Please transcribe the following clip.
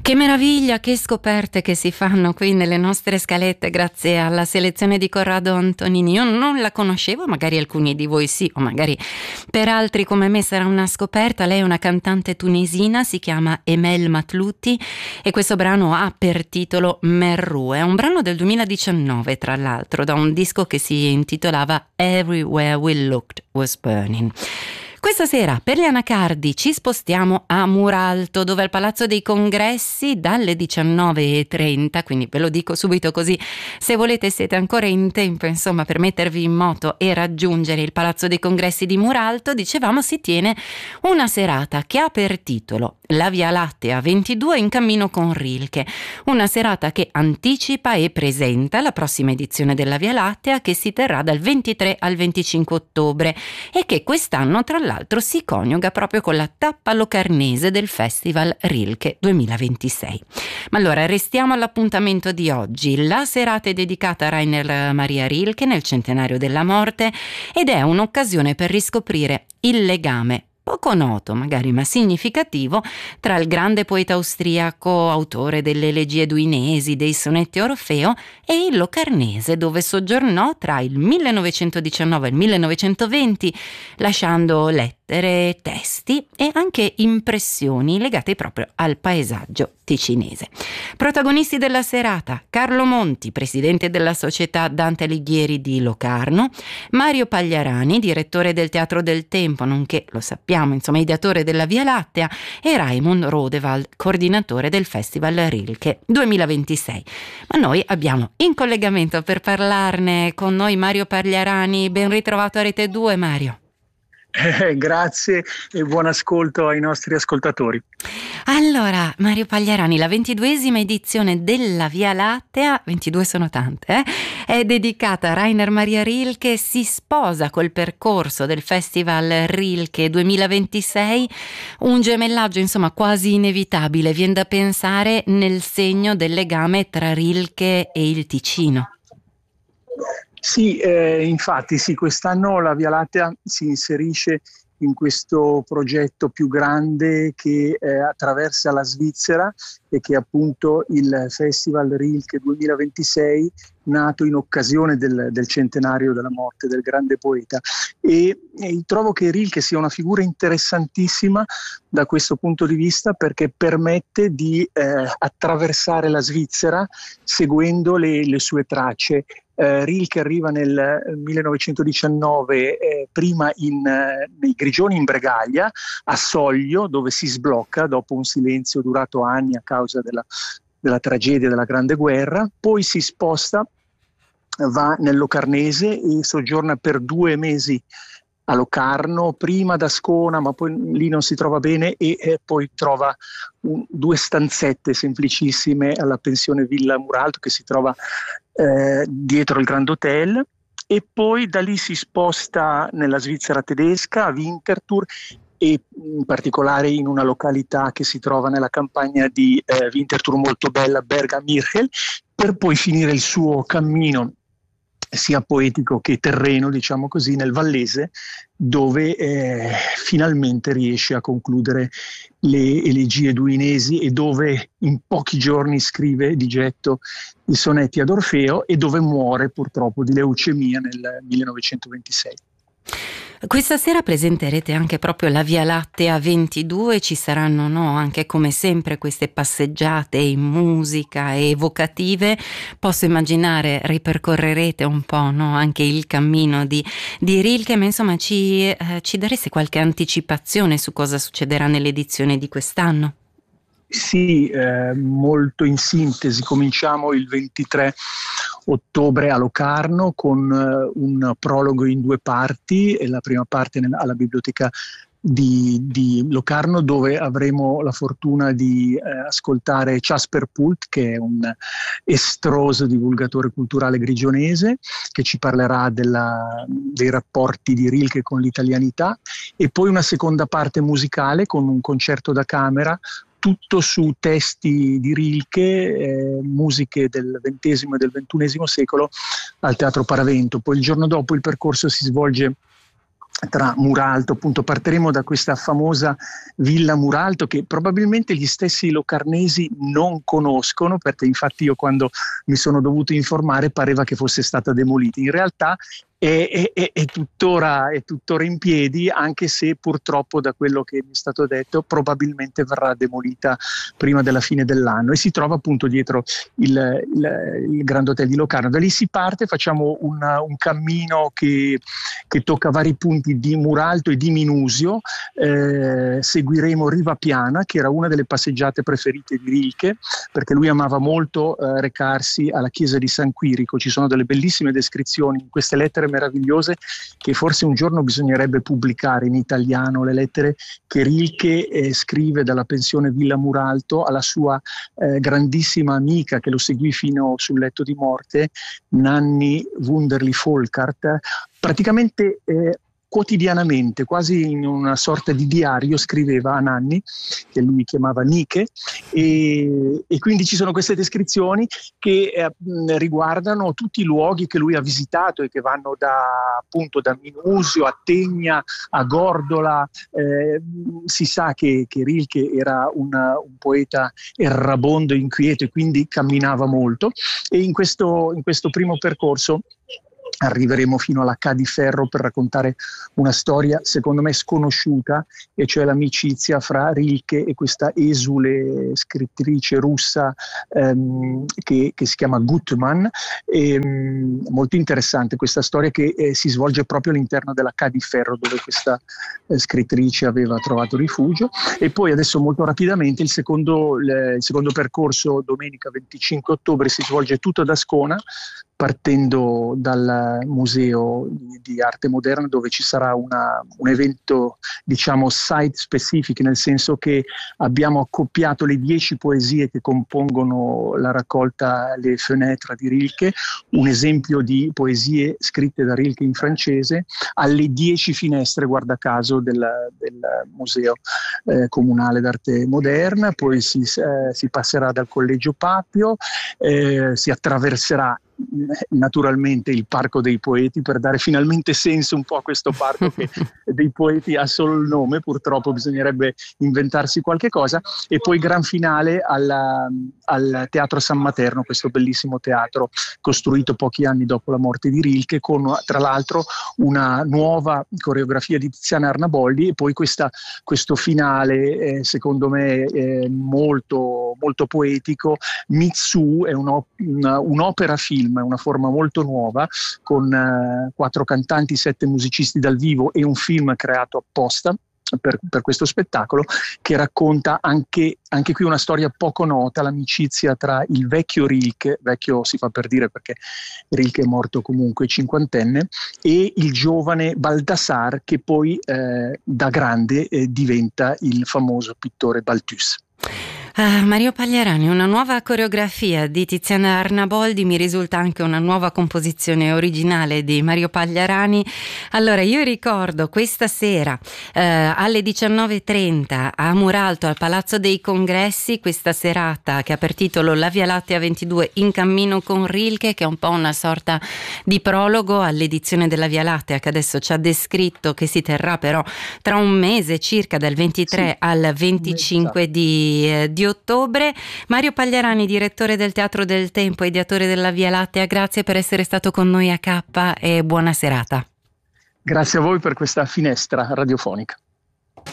Che meraviglia, che scoperte che si fanno qui nelle nostre scalette grazie alla selezione di Corrado Antonini. Io non la conoscevo, magari alcuni di voi sì, o magari per altri come me sarà una scoperta. Lei è una cantante tunisina, si chiama Emel Matlouti e questo brano ha per titolo Merrou. È un brano del 2019, tra l'altro, da un disco che si intitolava Everywhere We Looked Was Burning. Questa sera per le anacardi ci spostiamo a Muralto, dove al Palazzo dei Congressi dalle 19:30, quindi ve lo dico subito così se volete siete ancora in tempo insomma per mettervi in moto e raggiungere il Palazzo dei Congressi di Muralto. Dicevamo, si tiene una serata che ha per titolo La Via Lattea 22 in cammino con Rilke, una serata che anticipa e presenta la prossima edizione della Via Lattea che si terrà dal 23 al 25 ottobre e che quest'anno tra l'altro si coniuga proprio con la tappa locarnese del Festival Rilke 2026. Ma allora restiamo all'appuntamento di oggi. La serata è dedicata a Rainer Maria Rilke nel centenario della morte ed è un'occasione per riscoprire il legame poco noto magari ma significativo tra il grande poeta austriaco, autore delle elegie duinesi, dei sonetti Orfeo, e il Locarnese, dove soggiornò tra il 1919 e il 1920, lasciando lettere, testi e anche impressioni legate proprio al paesaggio ticinese. Protagonisti della serata: Carlo Monti, presidente della società Dante Alighieri di Locarno, Mario Pagliarani, direttore del Teatro del Tempo, nonché, lo sappiamo, insomma, ideatore della Via Lattea, e Raimund Rodewald, coordinatore del Festival Rilke 2026. Ma noi abbiamo in collegamento per parlarne con noi Mario Pagliarani. Ben ritrovato a Rete 2, Mario. Grazie e buon ascolto ai nostri ascoltatori. Allora, Mario Pagliarani, la 22esima edizione della Via Lattea, 22 sono tante, è dedicata a Rainer Maria Rilke, si sposa col percorso del Festival Rilke 2026, un gemellaggio insomma quasi inevitabile, viene da pensare, nel segno del legame tra Rilke e il Ticino. Sì, infatti sì, quest'anno la Via Lattea si inserisce in questo progetto più grande che attraversa la Svizzera e che è appunto il Festival Rilke 2026, nato in occasione del centenario della morte del grande poeta. E trovo che Rilke sia una figura interessantissima da questo punto di vista, perché permette di attraversare la Svizzera seguendo le sue tracce. Rilke arriva nel 1919 prima nei Grigioni in Bregaglia, a Soglio, dove si sblocca dopo un silenzio durato anni a causa della tragedia della Grande Guerra. Poi si sposta, va nel Locarnese e soggiorna per 2 mesi a Locarno, prima ad Ascona, ma poi lì non si trova bene e poi trova 2 stanzette semplicissime alla pensione Villa Muralto, che si trova dietro il Grand Hotel, e poi da lì si sposta nella Svizzera tedesca, a Winterthur, e in particolare in una località che si trova nella campagna di Winterthur molto bella, Berga-Mirchel, per poi finire il suo cammino sia poetico che terreno, diciamo così, nel Vallese, dove finalmente riesce a concludere le elegie duinesi e dove in pochi giorni scrive di getto i sonetti ad Orfeo, e dove muore purtroppo di leucemia nel 1926. Questa sera presenterete anche proprio la Via Lattea 22, ci saranno anche come sempre queste passeggiate in musica evocative. Posso immaginare ripercorrerete un po' anche il cammino di Rilke, ma insomma ci dareste qualche anticipazione su cosa succederà nell'edizione di quest'anno? Sì, molto in sintesi. Cominciamo il 23 ottobre a Locarno con un prologo in 2 parti, e la prima parte alla biblioteca di Locarno, dove avremo la fortuna di ascoltare Jasper Pult, che è un estroso divulgatore culturale grigionese, che ci parlerà dei rapporti di Rilke con l'italianità, e poi una seconda parte musicale con un concerto da camera, tutto su testi di Rilke, musiche del XX e del XXI secolo, al Teatro Paravento. Poi il giorno dopo il percorso si svolge tra Muralto, appunto partiremo da questa famosa Villa Muralto che probabilmente gli stessi locarnesi non conoscono, perché infatti io quando mi sono dovuto informare pareva che fosse stata demolita. In realtà è tuttora in piedi, anche se purtroppo da quello che mi è stato detto probabilmente verrà demolita prima della fine dell'anno, e si trova appunto dietro il Grand Hotel di Locarno. Da lì si parte, facciamo un cammino che tocca vari punti di Muralto e di Minusio, seguiremo Riva Piana, che era una delle passeggiate preferite di Rilke, perché lui amava molto recarsi alla chiesa di San Quirico. Ci sono delle bellissime descrizioni in queste lettere meravigliose che forse un giorno bisognerebbe pubblicare in italiano, le lettere che Rilke scrive dalla pensione Villa Muralto alla sua grandissima amica che lo seguì fino sul letto di morte, Nanni Wunderlich Volkart. Praticamente quotidianamente, quasi in una sorta di diario, scriveva a Nanni, che lui chiamava Nike, e quindi ci sono queste descrizioni che riguardano tutti i luoghi che lui ha visitato e che vanno appunto da Minusio a Tegna a Gordola. Si sa che Rilke era un poeta errabondo e inquieto e quindi camminava molto, e in questo primo percorso arriveremo fino alla Ca' di Ferro per raccontare una storia secondo me sconosciuta, e cioè l'amicizia fra Rilke e questa esule scrittrice russa che si chiama Gutman. Molto interessante questa storia che si svolge proprio all'interno della Ca' di Ferro, dove questa scrittrice aveva trovato rifugio. E poi adesso molto rapidamente il secondo percorso, domenica 25 ottobre, si svolge tutto ad Ascona, partendo dal Museo di Arte Moderna, dove ci sarà un evento, diciamo, site specific, nel senso che abbiamo accoppiato le 10 poesie che compongono la raccolta Les Fenêtres di Rilke, un esempio di poesie scritte da Rilke in francese, alle 10 finestre, guarda caso, del Museo Comunale d'Arte Moderna. Poi si passerà dal Collegio Papio, si attraverserà naturalmente il Parco dei Poeti, per dare finalmente senso un po' a questo parco che dei poeti ha solo il nome, purtroppo bisognerebbe inventarsi qualche cosa. E poi gran finale al Teatro San Materno, questo bellissimo teatro costruito pochi anni dopo la morte di Rilke, con tra l'altro una nuova coreografia di Tiziana Arnaboldi. E poi questo finale secondo me molto, molto poetico. Mitsu è un'opera film, è una forma molto nuova, con 4 cantanti, 7 musicisti dal vivo e un film creato apposta per questo spettacolo, che racconta anche qui una storia poco nota, l'amicizia tra il vecchio Rilke, vecchio si fa per dire perché Rilke è morto comunque cinquantenne, e il giovane Baldassare, che poi da grande diventa il famoso pittore Balthus. Mario Pagliarani, una nuova coreografia di Tiziana Arnaboldi, mi risulta anche una nuova composizione originale di Mario Pagliarani. Allora, io ricordo questa sera alle 19:30 a Muralto, al Palazzo dei Congressi, questa serata che ha per titolo La Via Lattea 22 in cammino con Rilke, che è un po' una sorta di prologo all'edizione della Via Lattea, che adesso ci ha descritto, che si terrà però tra un mese circa, dal 23 al 25 di ottobre. Mario Pagliarani, direttore del Teatro del Tempo, ideatore della Via Lattea, grazie per essere stato con noi a K e buona serata. Grazie a voi per questa finestra radiofonica.